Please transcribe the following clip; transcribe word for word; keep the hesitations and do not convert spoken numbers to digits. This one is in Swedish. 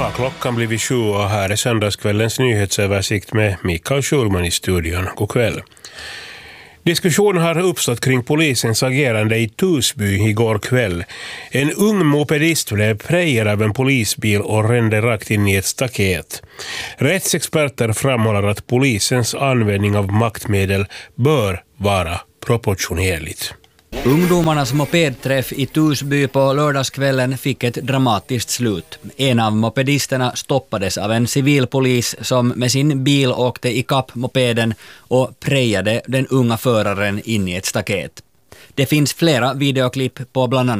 har klockan blivit sju och här är söndagskvällens nyhetsöversikt med Mikael Schulman i studion. God kväll. Diskussion har uppstått kring polisens agerande i Tusby igår kväll. En ung mopedist blev prejad av en polisbil och rände rakt in i ett staket. Rättsexperter framhåller att polisens användning av maktmedel bör vara proportionerligt. Ungdomarnas mopedträff i Tusby på lördagskvällen fick ett dramatiskt slut. En av mopedisterna stoppades av en civilpolis som med sin bil åkte i kapp mopeden och prejade den unga föraren in i ett staket. Det finns flera videoklipp på bland annat